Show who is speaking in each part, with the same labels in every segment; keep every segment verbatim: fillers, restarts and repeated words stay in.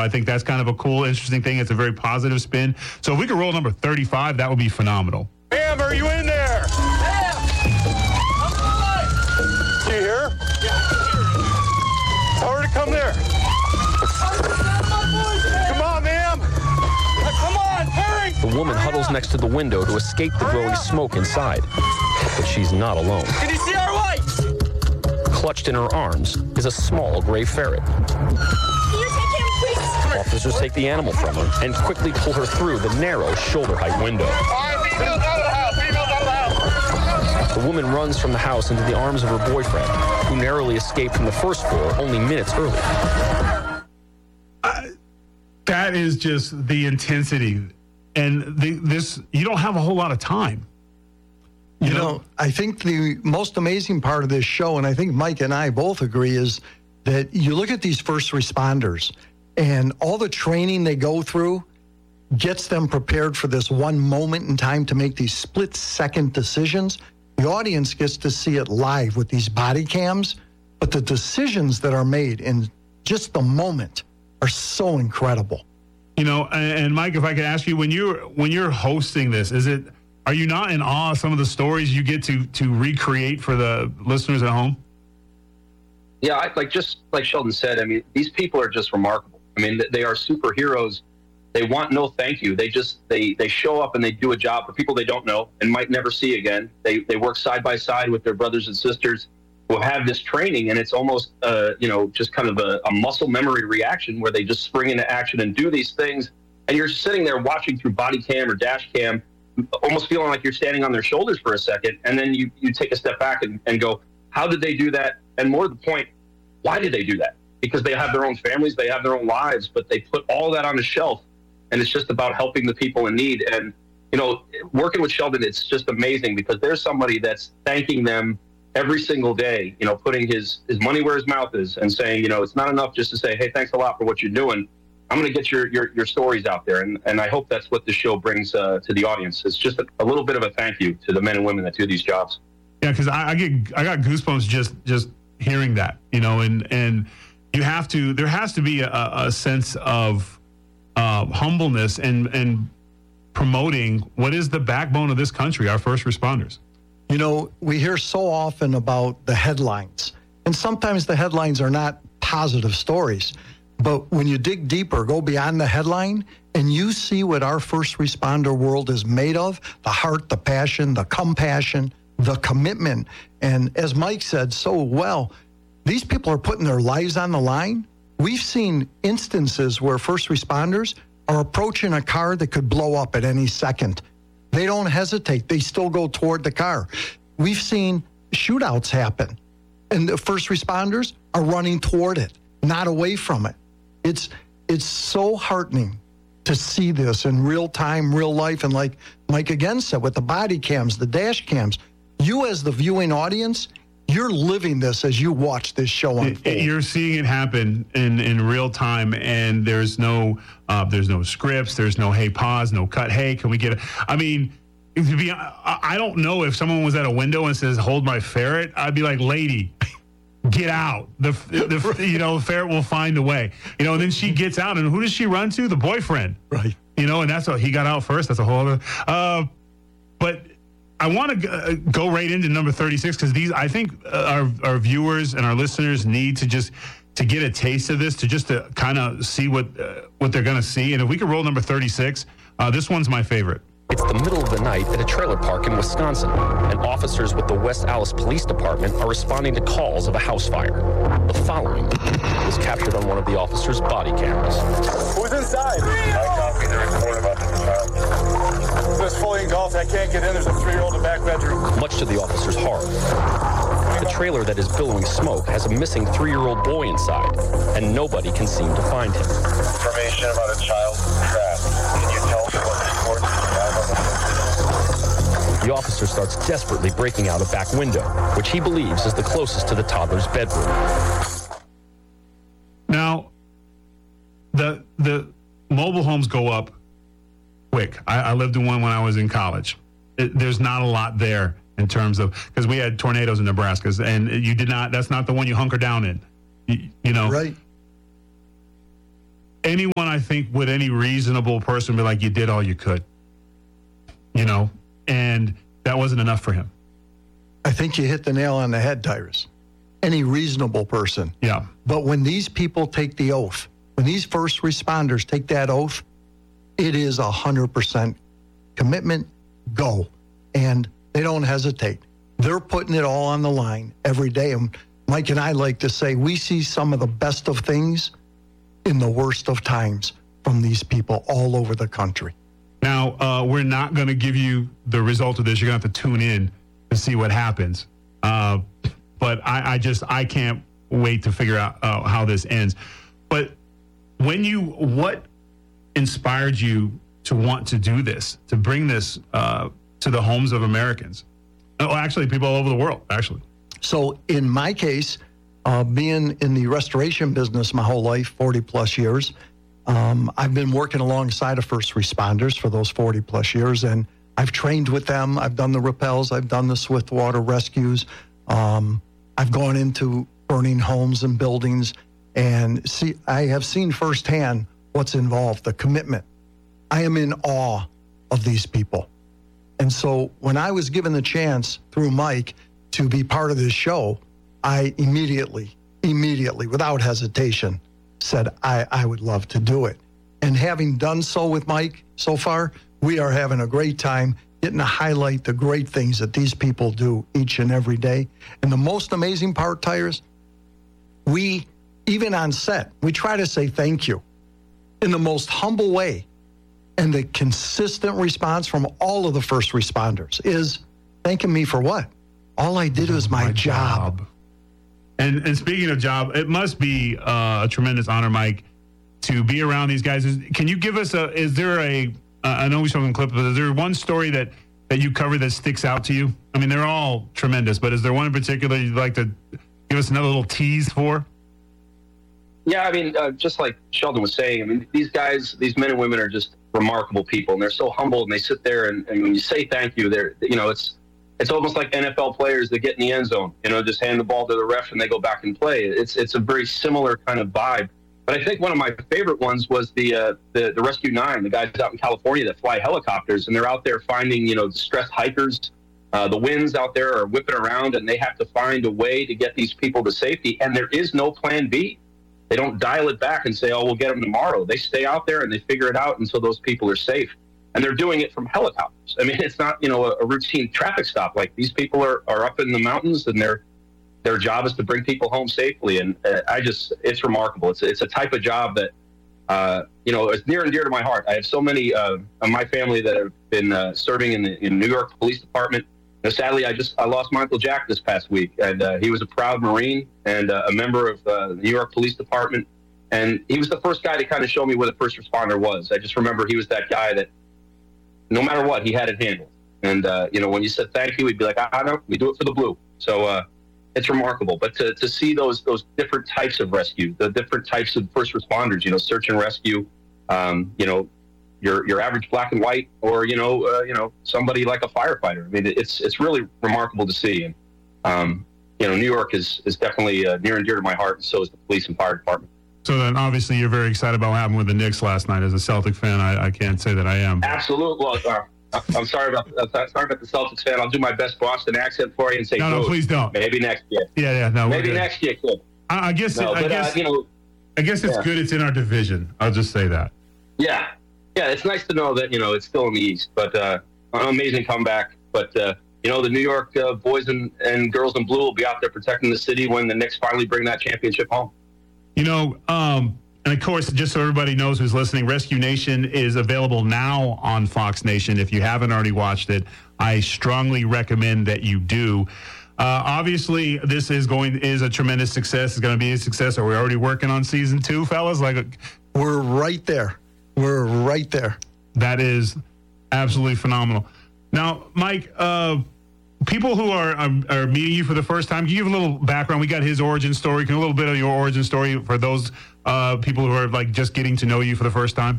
Speaker 1: I think that's kind of a cool, interesting thing. It's a very positive spin. So if we could roll number thirty-five, that would be phenomenal.
Speaker 2: Ma'am, are you in there?
Speaker 3: Ma'am! I'm alive!
Speaker 2: Do you hear?
Speaker 3: Yeah, I can hear it.
Speaker 2: Tell her to come there. Come on, ma'am.
Speaker 3: Come on, hurry!
Speaker 4: The woman huddles next to the window to escape the growing smoke inside. But she's not alone.
Speaker 3: Can you see our lights?
Speaker 4: Clutched in her arms is a small gray ferret.
Speaker 5: Can you take him, please?
Speaker 4: Officers take the animal from her and quickly pull her through the narrow shoulder-height window.
Speaker 2: All right, females out of the house. Females out of the house.
Speaker 4: The woman runs from the house into the arms of her boyfriend, who narrowly escaped from the first floor only minutes earlier.
Speaker 1: Uh, that is just the intensity. And the, this, you don't have a whole lot of time.
Speaker 6: You, you know, know, I think the most amazing part of this show, and I think Mike and I both agree, is that you look at these first responders and all the training they go through gets them prepared for this one moment in time to make these split-second decisions. The audience gets to see it live with these body cams, but the decisions that are made in just the moment are so incredible.
Speaker 1: You know, and, and Mike, if I could ask you, when you're when you're hosting this, is it are you not in awe of some of the stories you get to to recreate for the listeners at home?
Speaker 7: Yeah, I, like just like Sheldon said, I mean, these people are just remarkable. I mean, they are superheroes. They want no thank you. They just they they show up and they do a job for people they don't know and might never see again. They they work side by side with their brothers and sisters who have this training, and it's almost uh, you know just kind of a, a muscle memory reaction where they just spring into action and do these things. And you're sitting there watching through body cam or dash cam, almost feeling like you're standing on their shoulders for a second, and then you you take a step back and, and go, how did they do that? And more to the point, why did they do that? Because they have their own families, they have their own lives, but they put all that on the shelf, and it's just about helping the people in need. And, you know, working with Sheldon, it's just amazing because there's somebody that's thanking them every single day, you know, putting his, his money where his mouth is and saying, you know, it's not enough just to say, hey, thanks a lot for what you're doing. I'm going to get your, your, your stories out there. And, and I hope that's what the show brings uh, to the audience. It's just a, a little bit of a thank you to the men and women that do these jobs.
Speaker 1: Yeah, because I, I get I got goosebumps just just hearing that, you know, and and you have to there has to be a, a sense of uh, humbleness and and promoting what is the backbone of this country, our first responders.
Speaker 6: You know, we hear so often about the headlines, and sometimes the headlines are not positive stories. But when you dig deeper, go beyond the headline, and you see what our first responder world is made of, the heart, the passion, the compassion, the commitment. And as Mike said so well, these people are putting their lives on the line. We've seen instances where first responders are approaching a car that could blow up at any second. They don't hesitate. They still go toward the car. We've seen shootouts happen, and the first responders are running toward it, not away from it. It's it's so heartening to see this in real time, real life. And like Mike again said, with the body cams, the dash cams, you as the viewing audience, you're living this as you watch this show unfold.
Speaker 1: You're seeing it happen in, in real time, and there's no uh, there's no scripts, there's no hey pause, no cut. Hey, can we get? A, I mean, to be, I, I don't know if someone was at a window and says hold my ferret, I'd be like, lady, get out. The, the you know ferret will find a way. You know, and then she gets out, and who does she run to? The boyfriend,
Speaker 6: right?
Speaker 1: You know, and that's what he got out first. That's a whole other. Uh, but. I want to uh, go right into number thirty-six because these, I think, uh, our our viewers and our listeners need to just to get a taste of this, to just to kind of see what uh, what they're going to see. And if we could roll number thirty-six, uh, this one's my favorite.
Speaker 4: It's the middle of the night at a trailer park in Wisconsin, and officers with the West Allis Police Department are responding to calls of a house fire. The following was captured on one of the officers' body cameras.
Speaker 2: Who's inside? I copy the report about the child. It's fully engulfed. I can't get in. There's a three-year-old in the back bedroom.
Speaker 4: Much to the officer's horror, the trailer that is billowing smoke has a missing three-year-old boy inside, and nobody can seem to find him.
Speaker 2: Information about a child trapped. Can you tell me what the court
Speaker 4: The officer starts desperately breaking out a back window, which he believes is the closest to the toddler's bedroom.
Speaker 1: Now, the the mobile homes go up quick. I, I lived in one when I was in college. It, there's not a lot there in terms of, because we had tornadoes in Nebraska, and you did not, that's not the one you hunker down in, you, you know.
Speaker 6: Right.
Speaker 1: anyone, I think, would any reasonable person be like, you did all you could, you know, and that wasn't enough for him.
Speaker 6: I think you hit the nail on the head, Tyrus. Any reasonable person.
Speaker 1: Yeah.
Speaker 6: But when these people take the oath, when these first responders take that oath, it is a hundred percent commitment, go. And they don't hesitate. They're putting it all on the line every day. And Mike and I like to say, we see some of the best of things in the worst of times from these people all over the country.
Speaker 1: Now, uh, we're not going to give you the result of this. You're going to have to tune in to see what happens. Uh, but I, I just, I can't wait to figure out uh, how this ends. But when you, what inspired you to want to do this, to bring this uh, to the homes of Americans? Oh, actually, people all over the world, actually.
Speaker 6: So in my case, uh, being in the restoration business my whole life, forty plus years, um, I've been working alongside of first responders for those forty plus years, and I've trained with them. I've done the rappels. I've done the swift water rescues. Um, I've gone into burning homes and buildings, and see, I have seen firsthand what's involved, the commitment. I am in awe of these people. And so when I was given the chance through Mike to be part of this show, I immediately, immediately, without hesitation, said I, I would love to do it. And having done so with Mike so far, we are having a great time getting to highlight the great things that these people do each and every day. And the most amazing part, Tyrus, we, even on set, we try to say thank you in the most humble way. And the consistent response from all of the first responders is thanking me for what? All I did was my, my job. job.
Speaker 1: And and speaking of job, it must be uh, a tremendous honor, Mike, to be around these guys. Is, can you give us a, is there a, uh, I know we saw them clip, but is there one story that, that you cover that sticks out to you? I mean, they're all tremendous, but is there one in particular you'd like to give us another little tease for?
Speaker 7: Yeah, I mean, uh, just like Sheldon was saying, I mean, these guys, these men and women are just remarkable people, and they're so humble, and they sit there, and, and when you say thank you, they're, you know, it's it's almost like N F L players that get in the end zone, you know, just hand the ball to the ref and they go back and play. It's it's a very similar kind of vibe. But I think one of my favorite ones was the uh, the, the Rescue Nine, the guys out in California that fly helicopters, and they're out there finding, you know, distressed hikers. Uh, the winds out there are whipping around, and they have to find a way to get these people to safety, and there is no plan B. They don't dial it back and say, oh, we'll get them tomorrow. They stay out there and they figure it out until those people are safe. And they're doing it from helicopters. I mean, it's not, you know, a, a routine traffic stop. Like, these people are, are up in the mountains, and their their job is to bring people home safely. And uh, I just, it's remarkable. It's, it's a type of job that, uh, you know, is near and dear to my heart. I have so many uh, of my family that have been uh, serving in the in New York Police Department. You know, sadly, I just I lost my Uncle Jack this past week, and uh, he was a proud Marine and uh, a member of uh, the New York Police Department. And he was the first guy to kind of show me what a first responder was. I just remember he was that guy that no matter what, he had it handled. And, uh, you know, when you said thank you, he'd be like, I know, we do it for the blue. So uh, it's remarkable. But to, to see those those different types of rescue, the different types of first responders, you know, search and rescue, um, you know, your your average black and white, or, you know, uh, you know, somebody like a firefighter. I mean, it's it's really remarkable to see. And, um, you know, New York is, is definitely uh, near and dear to my heart, and so is the police and fire department.
Speaker 1: So then, obviously, you're very excited about what happened with the Knicks last night. As a Celtic fan, I, I can't say that I am.
Speaker 7: Absolutely. Well, uh, I'm sorry about uh, sorry about the Celtics fan. I'll do my best Boston accent for you and say,
Speaker 1: no, no, please don't.
Speaker 7: Maybe next year.
Speaker 1: Yeah, yeah, no.
Speaker 7: Maybe next year, kid.
Speaker 1: I, I guess.
Speaker 7: No,
Speaker 1: it, I
Speaker 7: but,
Speaker 1: guess.
Speaker 7: Uh, you know.
Speaker 1: I guess it's
Speaker 7: yeah.
Speaker 1: good. It's in our division. I'll just say that.
Speaker 7: Yeah, yeah. It's nice to know that, you know, it's still in the East, but uh, an amazing comeback. But uh, you know, the New York uh, boys and, and girls in blue will be out there protecting the city when the Knicks finally bring that championship home.
Speaker 1: You know. um And, of course, just so everybody knows who's listening, Rescue Nation is available now on Fox Nation. If you haven't already watched it, I strongly recommend that you do. Uh, obviously, this is going is a tremendous success. It's going to be a success. Are we already working on season two, fellas? Like,
Speaker 6: we're right there. We're right there.
Speaker 1: That is absolutely phenomenal. Now, Mike, uh, people who are um, are meeting you for the first time, can you give a little background? We got his origin story. Can a little bit of your origin story for those uh, people who are like just getting to know you for the first time?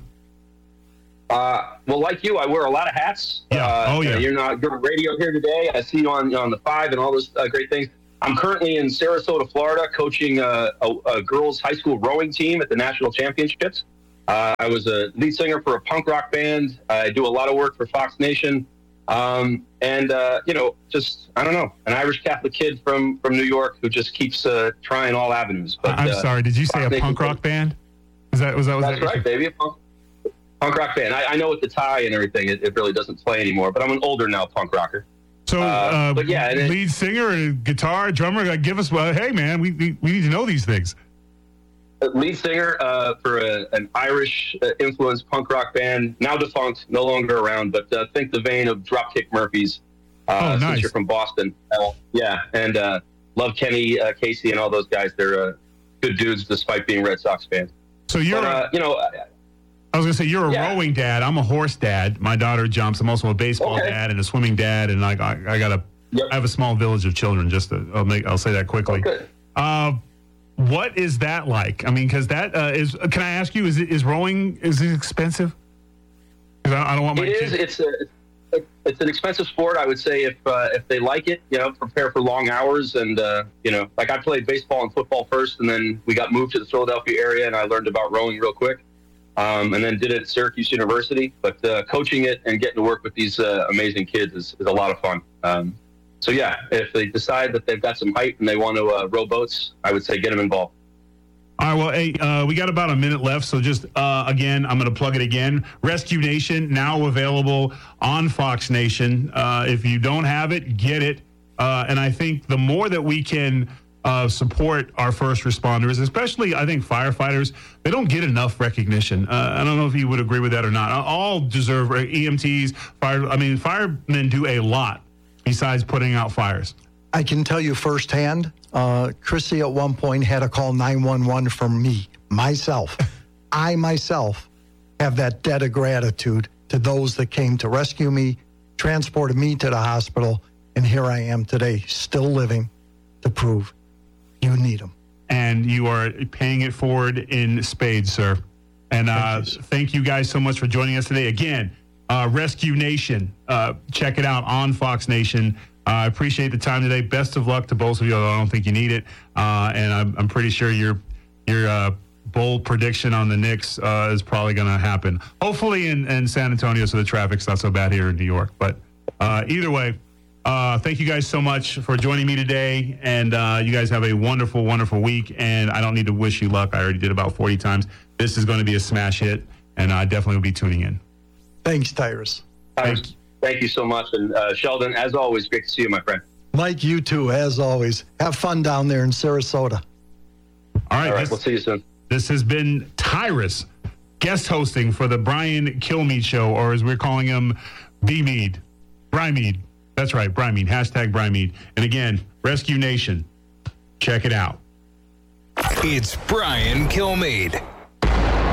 Speaker 7: Uh, well, like you, I wear a lot of hats.
Speaker 1: Yeah.
Speaker 7: Uh,
Speaker 1: oh, yeah.
Speaker 7: You're not good on radio here today. I see you on on the Five and all those uh, great things. I'm currently in Sarasota, Florida, coaching a, a, a girls' high school rowing team at the national championships. Uh, I was a lead singer for a punk rock band. I do a lot of work for Fox Nation. Um, and, uh, you know, just, I don't know, an Irish Catholic kid from, from New York who just keeps uh, trying all avenues. But,
Speaker 1: I'm
Speaker 7: uh,
Speaker 1: sorry, did you say
Speaker 7: Fox
Speaker 1: a
Speaker 7: Nation
Speaker 1: punk rock band? Is that, was that, was
Speaker 7: That's
Speaker 1: that
Speaker 7: right, baby. A punk, punk rock band. I, I know with the tie and everything, it, it really doesn't play anymore, but I'm an older now punk rocker.
Speaker 1: So, uh,
Speaker 7: Uh, but yeah, and it-
Speaker 1: lead singer, guitar, drummer, like, give us, well, hey, man, we, we we need to know these things.
Speaker 7: Lead singer uh, for a, an Irish uh, influenced punk rock band, now defunct, no longer around, but uh, think the vein of Dropkick Murphys. Uh,
Speaker 1: Oh, nice.
Speaker 7: Since you're from Boston, uh, yeah, and uh, love Kenny uh, Casey and all those guys. They're uh, good dudes, despite being Red Sox fans.
Speaker 1: So you're,
Speaker 7: But, uh, you know, uh,
Speaker 1: I was going to say, you're a
Speaker 7: yeah.
Speaker 1: rowing dad. I'm a horse dad. My daughter jumps. I'm also a baseball
Speaker 7: Okay.
Speaker 1: dad and a swimming dad. And I, I, I got a,
Speaker 7: Yep.
Speaker 1: I have a small village of children. Just to, I'll make, I'll say that quickly.
Speaker 7: good.
Speaker 1: Uh, what is that like? I mean, because that uh, is. Can I ask you? Is it is rowing? Is it expensive? 'Cause I, I don't want my
Speaker 7: It is.
Speaker 1: kids.
Speaker 7: It's a. It's an expensive sport. I would say if uh, if they like it, you know, prepare for long hours. And uh, you know, like I played baseball and football first, and then we got moved to the Philadelphia area, and I learned about rowing real quick. Um, and then did it at Syracuse University. But uh, coaching it and getting to work with these uh, amazing kids is, is a lot of fun. Um, so yeah, if they decide that they've got some height and they want to uh, row boats, I would say get them involved.
Speaker 1: All right, well, hey, uh, we got about a minute left, so just, uh, again, I'm going to plug it again. Rescue Nation, now available on Fox Nation. Uh, if you don't have it, get it. Uh, and I think the more that we can uh, support our first responders, especially, I think, firefighters, they don't get enough recognition. Uh, I don't know if you would agree with that or not. All deserve, uh, E M Ts, fire. I mean, firemen do a lot besides putting out fires.
Speaker 6: I can tell you firsthand, uh, Chrissy at one point had to call nine one one for me, myself. I myself have that debt of gratitude to those that came to rescue me, transported me to the hospital, and here I am today, still living to prove you need them.
Speaker 1: And you are paying it forward in spades, sir. And uh,
Speaker 6: Thank you, sir.
Speaker 1: thank you guys so much for joining us today. Again, uh, Rescue Nation, uh, check it out on Fox Nation. Uh, I appreciate the time today. Best of luck to both of you. Although I don't think you need it, uh, and I'm, I'm pretty sure your your uh, bold prediction on the Knicks uh, is probably going to happen. Hopefully in, in San Antonio, so the traffic's not so bad here in New York. But uh, either way, uh, thank you guys so much for joining me today, and uh, you guys have a wonderful, wonderful week. And I don't need to wish you luck. I already did about forty times. This is going to be a smash hit, and I definitely will be tuning in.
Speaker 6: Thanks, Tyrus.
Speaker 7: Thank, thank you so much. And uh, Sheldon, as always, great to see you, my friend.
Speaker 6: Mike, you too, as always. Have fun down there in Sarasota.
Speaker 1: All right,
Speaker 7: All right,
Speaker 1: this,
Speaker 7: we'll see you soon.
Speaker 1: this has been Tyrus guest hosting for the Brian Kilmeade Show, or as we're calling him, B-Mead. Brymead. That's right, Brymead. Hashtag Brymead. And again, Rescue Nation, check it out.
Speaker 8: It's Brian Kilmeade.